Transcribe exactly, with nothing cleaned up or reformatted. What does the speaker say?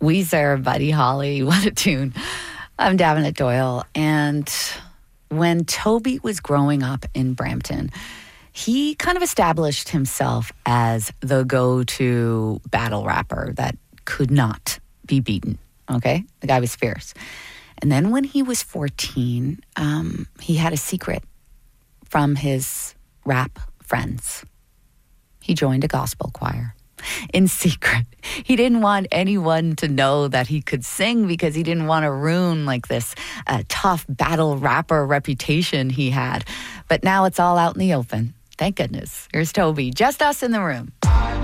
Weezer, Buddy Holly, what a tune. I'm Davenant Doyle, and when Toby was growing up in Brampton, he kind of established himself as the go-to battle rapper that could not be beaten, okay? The guy was fierce. And then when he was fourteen, um, he had a secret from his rap friends. He joined a gospel choir in secret. He didn't want anyone to know that he could sing because he didn't want to ruin like this uh, tough battle rapper reputation he had. But now it's all out in the open. Thank goodness. Here's Toby. Just us in the room.